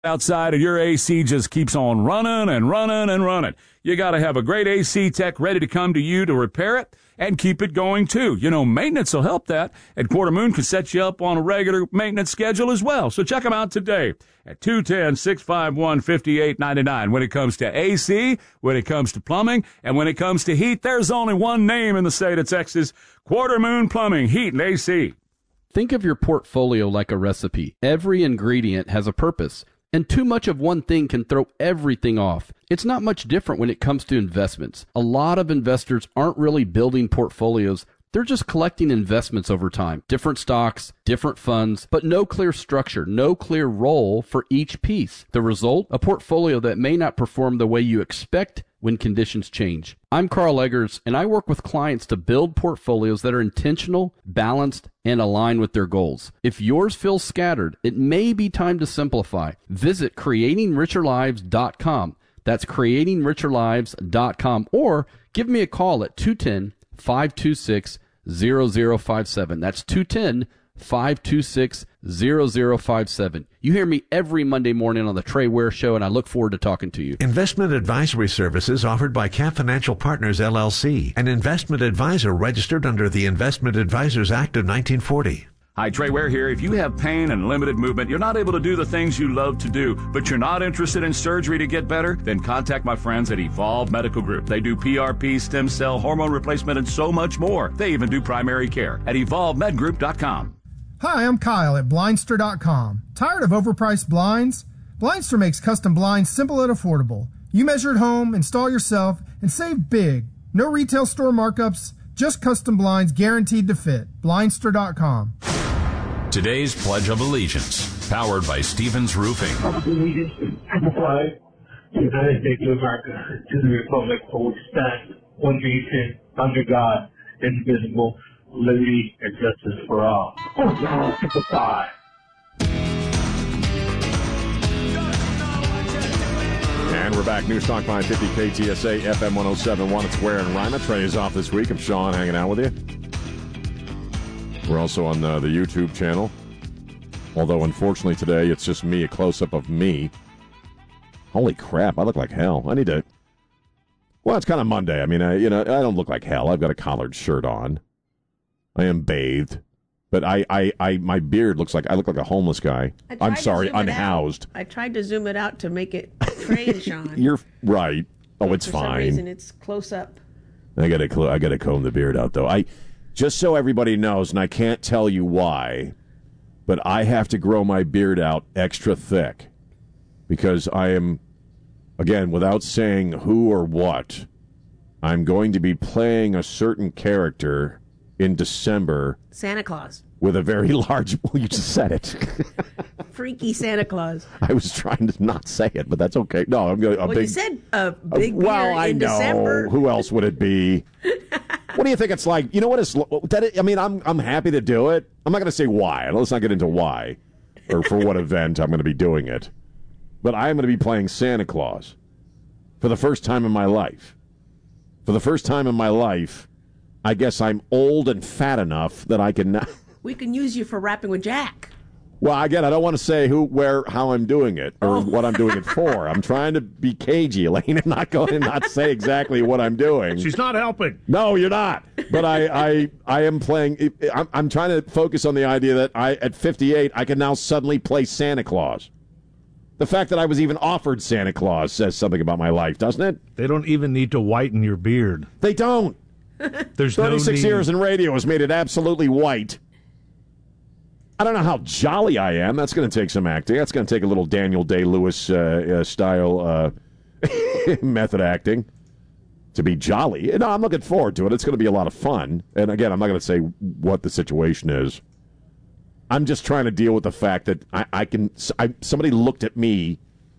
outside and your AC just keeps on running and running and running. You got to have a great AC tech ready to come to you to repair it and keep it going too. You know, maintenance will help that, and Quarter Moon can set you up on a regular maintenance schedule as well. So check them out today at 210-651-5899. When it comes to AC, when it comes to plumbing, and when it comes to heat, there's only one name in the state of Texas: Quarter Moon Plumbing, Heat, and AC. Think of your portfolio like a recipe. Every ingredient has a purpose, and too much of one thing can throw everything off. It's not much different when it comes to investments. A lot of investors aren't really building portfolios. They're just collecting investments over time. Different stocks, different funds, but no clear structure, no clear role for each piece. The result? A portfolio that may not perform the way you expect when conditions change. I'm Carl Eggers, and I work with clients to build portfolios that are intentional, balanced, and aligned with their goals. If yours feels scattered, it may be time to simplify. Visit creatingricherlives.com. That's creatingricherlives.com, or give me a call at 210-526-0057. That's 210-526-0057. You hear me every Monday morning on the Trey Ware Show, and I look forward to talking to you. Investment advisory services offered by Cap Financial Partners, LLC, an investment advisor registered under the Investment Advisors Act of 1940. Hi, Trey Ware here. If you have pain and limited movement, you're not able to do the things you love to do, but you're not interested in surgery to get better, then contact my friends at Evolve Medical Group. They do PRP, stem cell, hormone replacement, and so much more. They even do primary care at evolvemedgroup.com. Hi, I'm Kyle at Blindster.com. Tired of overpriced blinds? Blindster makes custom blinds simple and affordable. You measure at home, install yourself, and save big. No retail store markups, just custom blinds guaranteed to fit. Blindster.com. Today's Pledge of Allegiance, powered by Stevens Roofing. Allegiance to the flag, to the United States of America, to the republic for which stands one nation, under God, indivisible, liberty and justice for all. Goodbye. And we're back. News Talk 550 KTSA FM 107.1. It's Ware and Rima. Trey is off this week. I'm Sean, hanging out with you. We're also on the YouTube channel. Although, unfortunately, today it's just me, a close-up of me. Holy crap, I look like hell. I need to... Well, it's kind of Monday. I mean, I don't look like hell. I've got a collared shirt on. I am bathed. But my beard looks like... I look like a homeless guy. I'm sorry, unhoused. I tried to zoom it out to make it Trey, Sean. You're right. Oh, it's fine. For some reason, it's close up. I gotta comb the beard out, though. Just so everybody knows, and I can't tell you why, but I have to grow my beard out extra thick because I am, again, without saying who or what, I'm going to be playing a certain character in December. Santa Claus. With a very large... Well, you just said it. Freaky Santa Claus. I was trying to not say it, but that's okay. No, I'm going to... You said a big beard in Well, I December. know. Who else would it be? What do you think it's like? You know what it's... I mean, I'm happy to do it. I'm not going to say why. Let's not get into why or for what event I'm going to be doing it. But I am going to be playing Santa Claus for the first time in my life. For the first time in my life, I guess I'm old and fat enough that I can... We can use you for rapping with Jack. Well, again, I don't want to say who, where, how I'm doing it or what I'm doing it for. I'm trying to be cagey, Elaine, and not go and not say exactly what I'm doing. She's not helping. No, you're not. But I am playing. I'm trying to focus on the idea that at 58, I can now suddenly play Santa Claus. The fact that I was even offered Santa Claus says something about my life, doesn't it? They don't even need to whiten your beard. They don't. There's 36 years in radio has made it absolutely white. I don't know how jolly I am. That's going to take some acting. That's going to take a little Daniel Day-Lewis style method acting to be jolly. No, I'm looking forward to it. It's going to be a lot of fun. And again, I'm not going to say what the situation is. I'm just trying to deal with the fact that somebody looked at me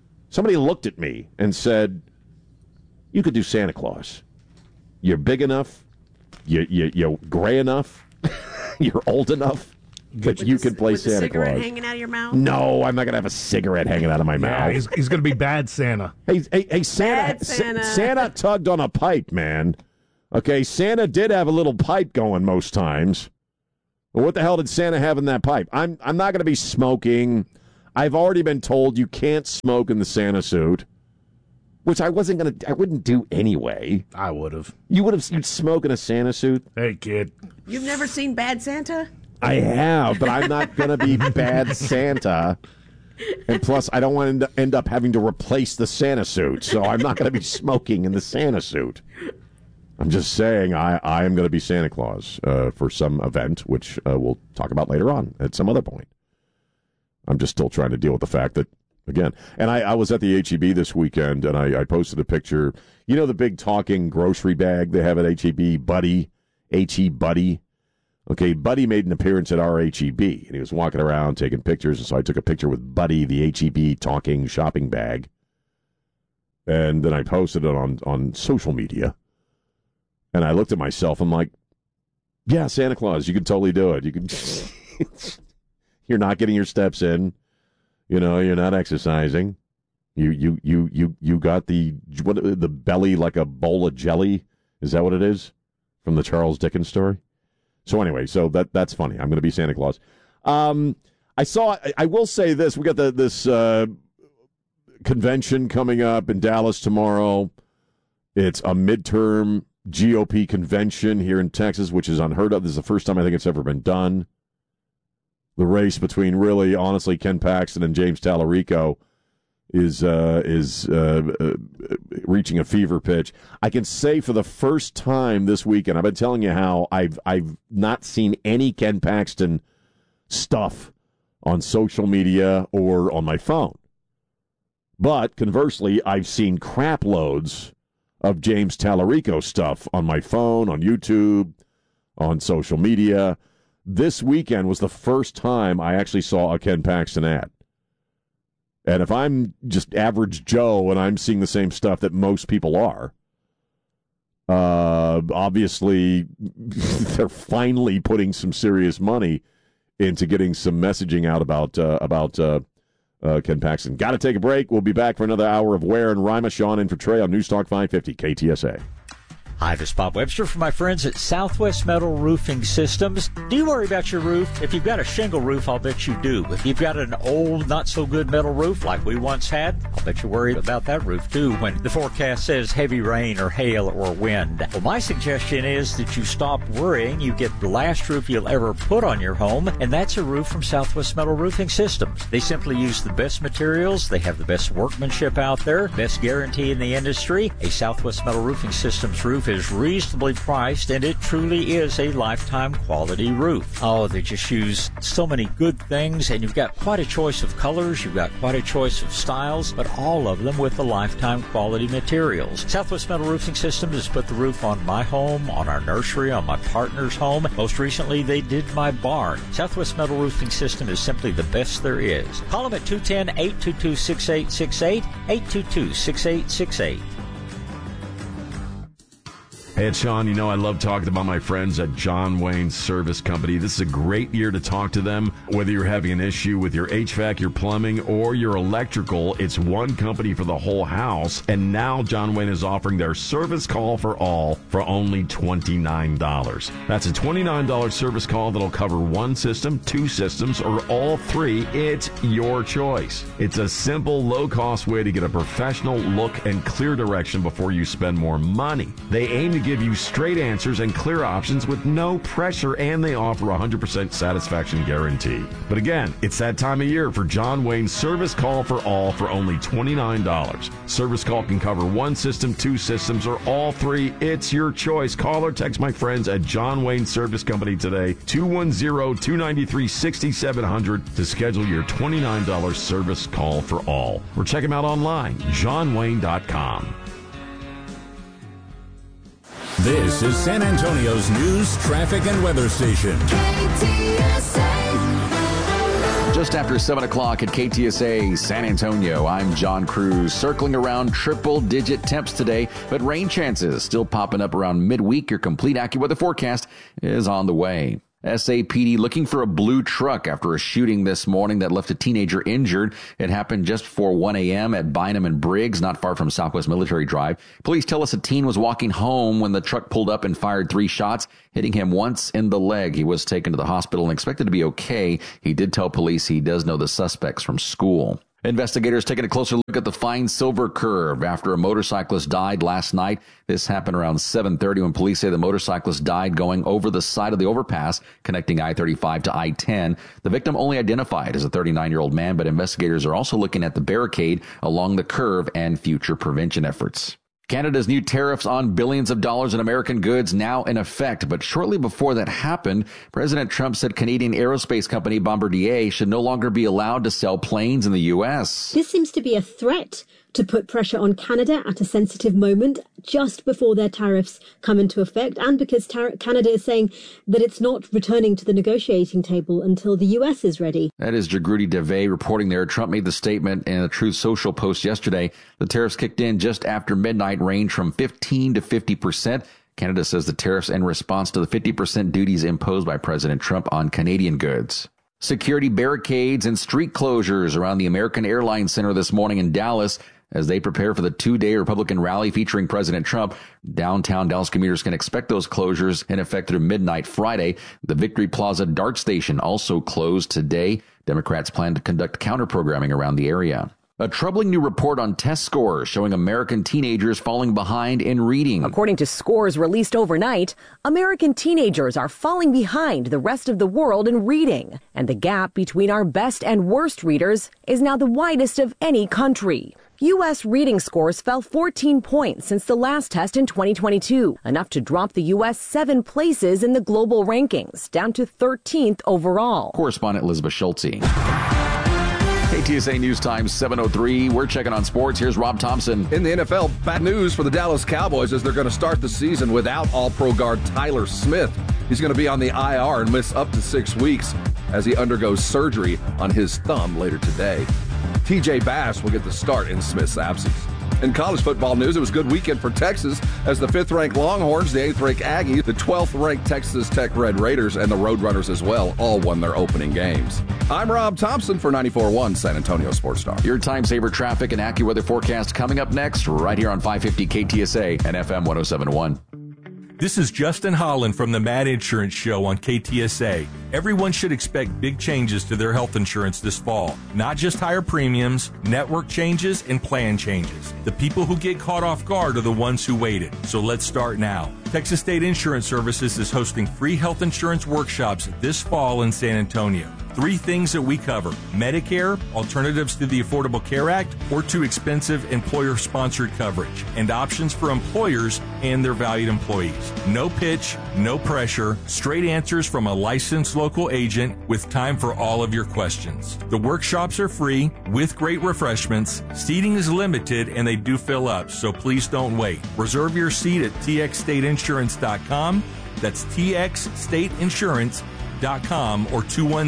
and said, you could do Santa Claus. You're big enough. You're gray enough. You're old enough. But you can play Santa Claus. Cigarette hanging out of your mouth? No, I'm not going to have a cigarette hanging out of my mouth. He's going to be bad Santa. Hey, Santa. Bad Santa. Santa tugged on a pipe, man. Okay, Santa did have a little pipe going most times. But what the hell did Santa have in that pipe? I'm not going to be smoking. I've already been told you can't smoke in the Santa suit, which I wouldn't do anyway. I would have. You'd smoke in a Santa suit? Hey, kid. You've never seen Bad Santa? I have, but I'm not going to be Bad Santa. And plus, I don't want to end up having to replace the Santa suit, so I'm not going to be smoking in the Santa suit. I'm just saying I am going to be Santa Claus for some event, which we'll talk about later on at some other point. I'm just still trying to deal with the fact that, again, and I was at the H-E-B this weekend, and I posted a picture. You know the big talking grocery bag they have at H-E-B, Buddy, H-E Buddy? Okay, Buddy made an appearance at our H-E-B, and he was walking around taking pictures, and so I took a picture with Buddy, the H-E-B talking shopping bag, and then I posted it on social media, and I looked at myself, I'm like, yeah, Santa Claus, you can totally do it. You can... You're not getting your steps in. You know, you're not exercising. You got the belly like a bowl of jelly. Is that what it is from the Charles Dickens story? So anyway, so that's funny. I'm going to be Santa Claus. I will say this. We got this convention coming up in Dallas tomorrow. It's a midterm GOP convention here in Texas, which is unheard of. This is the first time I think it's ever been done. The race between, really, honestly, Ken Paxton and James Tallarico is reaching a fever pitch. I can say for the first time this weekend, I've been telling you how I've not seen any Ken Paxton stuff on social media or on my phone. But conversely, I've seen crap loads of James Tallarico stuff on my phone, on YouTube, on social media. This weekend was the first time I actually saw a Ken Paxton ad. And if I'm just average Joe and I'm seeing the same stuff that most people are, obviously they're finally putting some serious money into getting some messaging out about Ken Paxton. Got to take a break. We'll be back for another hour of Ware and Rima. Sean in for Trey on News Talk 550 KTSA. Hi, this is Bob Webster from my friends at Southwest Metal Roofing Systems. Do you worry about your roof? If you've got a shingle roof, I'll bet you do. If you've got an old, not-so-good metal roof like we once had, I'll bet you're worried about that roof, too, when the forecast says heavy rain or hail or wind. Well, my suggestion is that you stop worrying. You get the last roof you'll ever put on your home, and that's a roof from Southwest Metal Roofing Systems. They simply use the best materials. They have the best workmanship out there, best guarantee in the industry. A Southwest Metal Roofing Systems roof is reasonably priced, and it truly is a lifetime quality roof. Oh, they just use so many good things, and you've got quite a choice of colors, you've got quite a choice of styles, but all of them with the lifetime quality materials. Southwest Metal Roofing Systems has put the roof on my home, on our nursery, on my partner's home. Most recently, they did my barn. Southwest Metal Roofing System is simply the best there is. Call them at 210-822-6868, 822-6868. Hey, it's Sean. You know I love talking about my friends at John Wayne Service Company. This is a great year to talk to them. Whether you're having an issue with your HVAC, your plumbing, or your electrical, it's one company for the whole house. And now John Wayne is offering their service call for all for only $29. That's a $29 service call that'll cover one system, two systems, or all three. It's your choice. It's a simple, low-cost way to get a professional look and clear direction before you spend more money. They aim to give you straight answers and clear options with no pressure, and they offer a 100% satisfaction guarantee. But again, it's that time of year for John Wayne Service Call for all for only $29. Service call can cover one system, two systems, or all three. It's your choice. Call or text my friends at John Wayne Service Company today, 210-293-6700 to schedule your $29 service call for all. Or check them out online, johnwayne.com. This is San Antonio's news, traffic, and weather station. Just after 7 o'clock at KTSA San Antonio, I'm John Cruz, circling around triple-digit temps today, but rain chances still popping up around midweek. Your complete AccuWeather forecast is on the way. SAPD looking for a blue truck after a shooting this morning that left a teenager injured. It happened just before 1 a.m. at Bynum and Briggs, not far from Southwest Military Drive. Police tell us a teen was walking home when the truck pulled up and fired 3 shots, hitting him once in the leg. He was taken to the hospital and expected to be okay. He did tell police he does know the suspects from school. Investigators taking a closer look at the fine silver curve after a motorcyclist died last night. This happened around 7:30 when police say the motorcyclist died going over the side of the overpass connecting I-35 to I-10. The victim only identified as a 39-year-old man, but investigators are also looking at the barricade along the curve and future prevention efforts. Canada's new tariffs on billions of dollars in American goods now in effect. But shortly before that happened, President Trump said Canadian aerospace company Bombardier should no longer be allowed to sell planes in the U.S. This seems to be a threat to put pressure on Canada at a sensitive moment just before their tariffs come into effect, and because Canada is saying that it's not returning to the negotiating table until the U.S. is ready. That is Jagruti Dave reporting there. Trump made the statement in a Truth Social post yesterday. The tariffs kicked in just after midnight, range from 15 to 50%. Canada says the tariffs in response to the 50% duties imposed by President Trump on Canadian goods. Security barricades and street closures around the American Airlines Center this morning in Dallas as they prepare for the 2-day Republican rally featuring President Trump. Downtown Dallas commuters can expect those closures in effect through midnight Friday. The Victory Plaza DART station also closed today. Democrats plan to conduct counter-programming around the area. A troubling new report on test scores showing American teenagers falling behind in reading. According to scores released overnight, American teenagers are falling behind the rest of the world in reading. And the gap between our best and worst readers is now the widest of any country. U.S. reading scores fell 14 points since the last test in 2022, enough to drop the U.S. 7 places in the global rankings, down to 13th overall. Correspondent Elizabeth Schulte. KTSA News Time 7:03. We're checking on sports. Here's Rob Thompson. In the NFL, bad news for the Dallas Cowboys as they're going to start the season without All-Pro guard Tyler Smith. He's going to be on the IR and miss up to 6 weeks as he undergoes surgery on his thumb later today. TJ Bass will get the start in Smith's absence. In college football news, it was a good weekend for Texas as the 5th-ranked Longhorns, the 8th-ranked Aggies, the 12th-ranked Texas Tech Red Raiders, and the Roadrunners as well all won their opening games. I'm Rob Thompson for 94.1 San Antonio Sports Star. Your time-saver traffic and AccuWeather forecast coming up next right here on 550 KTSA and FM 107.1. This is Justin Holland from the Mad Insurance Show on KTSA. Everyone should expect big changes to their health insurance this fall. Not just higher premiums, network changes, and plan changes. The people who get caught off guard are the ones who waited. So let's start now. Texas State Insurance Services is hosting free health insurance workshops this fall in San Antonio. 3 things that we cover: Medicare, alternatives to the Affordable Care Act, or too expensive employer-sponsored coverage, and options for employers and their valued employees. No pitch, no pressure, straight answers from a licensed local agent with time for all of your questions. The workshops are free with great refreshments. Seating is limited and they do fill up, so please don't wait. Reserve your seat at txstateinsurance.com. That's txstateinsurance.com or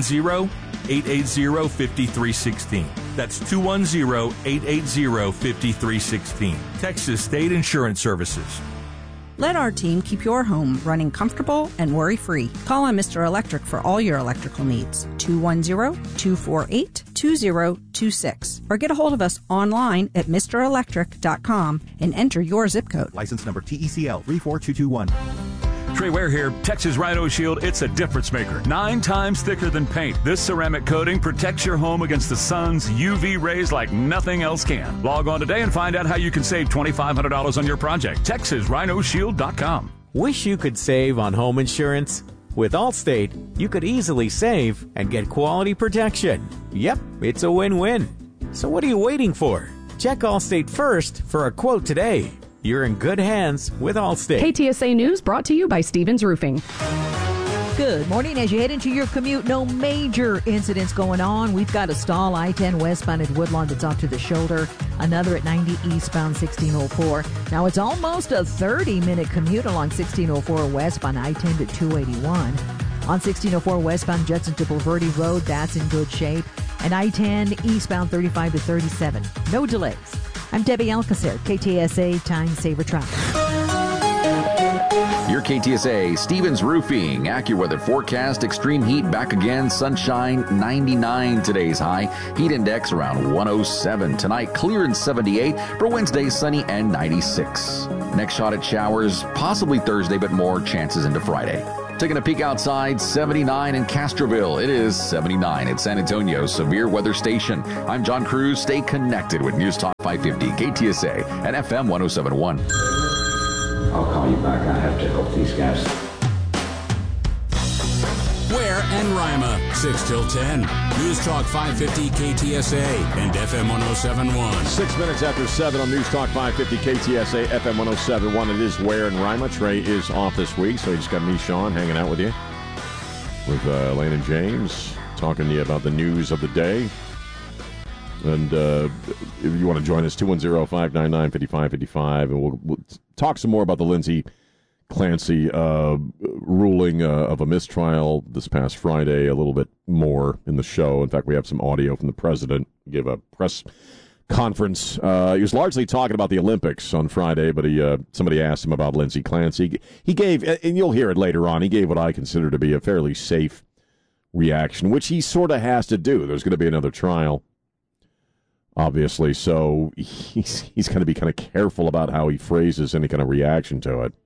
210-880-5316. That's 210-880-5316. Texas State Insurance Services. Let our team keep your home running comfortable and worry-free. Call on Mr. Electric for all your electrical needs. 210-248-2026. Or get a hold of us online at MrElectric.com and enter your zip code. License number TECL 34221. Trey Ware here. Texas Rhino Shield, it's a difference maker. 9 times thicker than paint. This ceramic coating protects your home against the sun's UV rays like nothing else can. Log on today and find out how you can save $2,500 on your project. TexasRhinoShield.com. Wish you could save on home insurance? With Allstate, you could easily save and get quality protection. Yep, it's a win-win. So what are you waiting for? Check Allstate first for a quote today. You're in good hands with Allstate. KTSA News brought to you by Stevens Roofing. Good morning. As you head into your commute, no major incidents going on. We've got a stall I-10 westbound at Woodlawn that's off to the shoulder. Another at 90 eastbound 1604. Now it's almost a 30-minute commute along 1604 westbound I-10 to 281. On 1604 westbound Judson to Bulverde Road, that's in good shape. And I-10 eastbound 35 to 37. No delays. I'm Debbie Alcacer, KTSA Time Saver Traffic. Your KTSA, Stevens Roofing, AccuWeather forecast, extreme heat back again, sunshine, 99 today's high, heat index around 107. Tonight, clear and 78. For Wednesday, sunny and 96. Next shot at showers, possibly Thursday, but more chances into Friday. Taking a peek outside, 79 in Castroville. It is 79 at San Antonio Severe Weather Station. I'm John Cruz. Stay connected with News Talk 550 KTSA and FM 1071. I'll call you back. I have to help these guys. Ware and Rima, 6 till 10. News Talk 550 KTSA and FM 1071. 6 minutes after 7 on News Talk 550 KTSA, FM 1071. It is Ware and Rima. Trey is off this week, so he just got me, Sean, hanging out with you. With Lane and James, talking to you about the news of the day. And if you want to join us, 210-599-5555, and we'll talk some more about the Lindsay Clancy ruling of a mistrial this past Friday, a little bit more in the show. In fact, we have some audio from the president give a press conference. He was largely talking about the Olympics on Friday, but somebody asked him about Lindsay Clancy. He gave, and you'll hear it later on, he gave what I consider to be a fairly safe reaction, which he sort of has to do. There's going to be another trial, obviously, so he's going to be kind of careful about how he phrases any kind of reaction to it.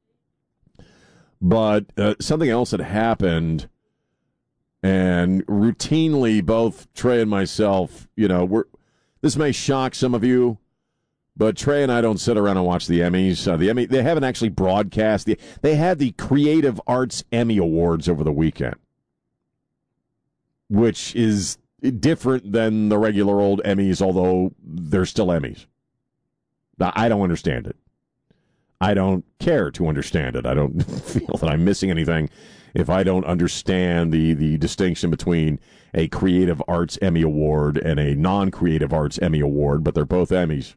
But something else had happened, and routinely, both Trey and myself, this may shock some of you, but Trey and I don't sit around and watch the Emmys. They haven't actually broadcast. They had the Creative Arts Emmy Awards over the weekend, which is different than the regular old Emmys, although they're still Emmys. Now, I don't understand it. I don't care to understand it. I don't feel that I'm missing anything if I don't understand the distinction between a Creative Arts Emmy Award and a non-Creative Arts Emmy Award, but they're both Emmys.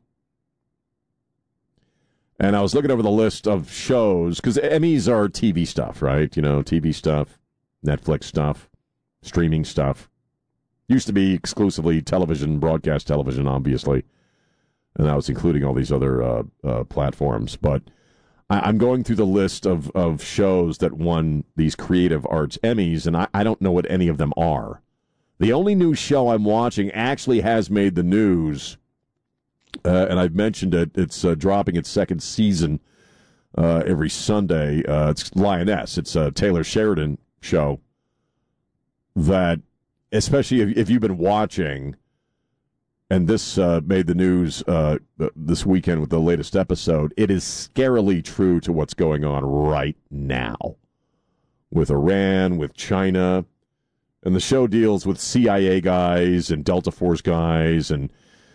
And I was looking over the list of shows, because Emmys are TV stuff, right? TV stuff, Netflix stuff, streaming stuff. Used to be exclusively television, broadcast television, obviously. And that was including all these other platforms. But I'm going through the list of shows that won these Creative Arts Emmys, and I don't know what any of them are. The only new show I'm watching actually has made the news, and I've mentioned it. It's dropping its second season every Sunday. It's Lioness. It's a Taylor Sheridan show that, especially if you've been watching, and this made the news this weekend with the latest episode, it is scarily true to what's going on right now with Iran, with China. And the show deals with CIA guys and Delta Force guys and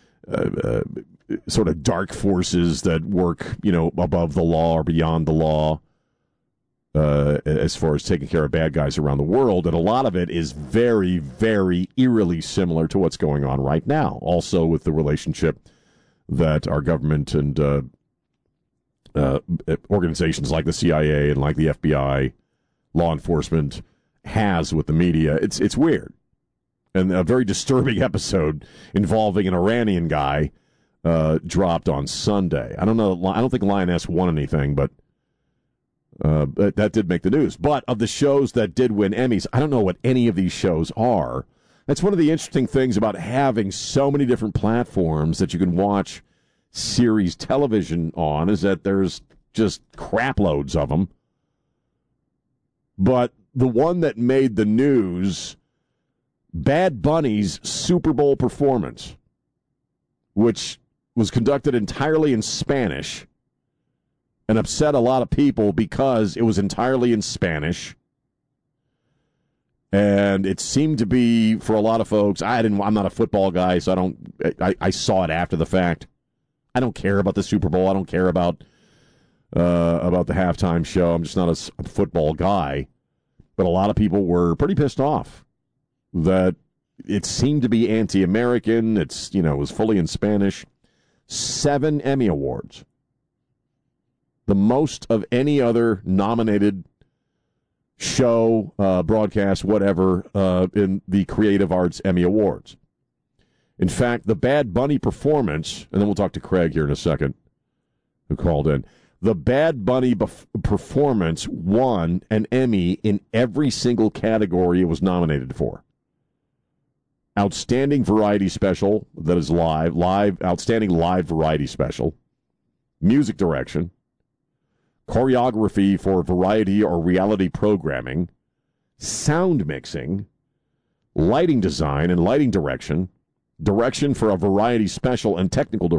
sort of dark forces that work, above the law or beyond the law as far as taking care of bad guys around the world. And a lot of it is very, very eerily similar to what's going on right now. Also with the relationship that our government and organizations like the CIA and like the FBI, law enforcement, has with the media. It's weird. And a very disturbing episode involving an Iranian guy dropped on Sunday. I don't know. I don't think Lioness won anything, but that did make the news. But of the shows that did win Emmys, I don't know what any of these shows are. That's one of the interesting things about having so many different platforms that you can watch series television on, is that there's just crap loads of them. But the one that made the news, Bad Bunny's Super Bowl performance, which was conducted entirely in Spanish, and upset a lot of people because it was entirely in Spanish. And it seemed to be, for a lot of folks, I'm not a football guy, so I saw it after the fact. I don't care about the Super Bowl. I don't care about the halftime show. I'm just not a football guy. But a lot of people were pretty pissed off that it seemed to be anti-American. It was fully in Spanish. 7 Emmy Awards. The most of any other nominated show, broadcast, whatever, in the Creative Arts Emmy Awards. In fact, the Bad Bunny performance, and then we'll talk to Craig here in a second, who called in. The Bad Bunny performance won an Emmy in every single category it was nominated for. Outstanding Variety Special, that is live, Outstanding Live Variety Special, Music Direction, Choreography for Variety or Reality Programming, Sound Mixing, Lighting Design and Lighting Direction, Direction for a Variety Special and Technical